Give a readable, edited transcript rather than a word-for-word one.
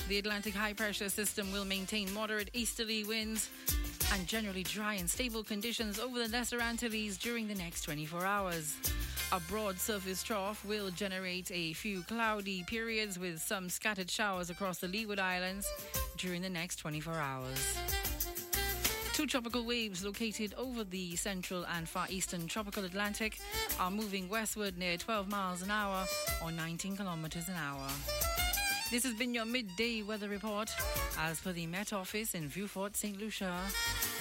The Atlantic high pressure system will maintain moderate easterly winds and generally dry and stable conditions over the Lesser Antilles during the next 24 hours. A broad surface trough will generate a few cloudy periods with some scattered showers across the Leeward Islands during the next 24 hours. Two tropical waves located over the central and far eastern tropical Atlantic are moving westward near 12 miles an hour or 19 kilometers an hour. This has been your midday weather report as per the Met Office in Vieux Fort, St. Lucia.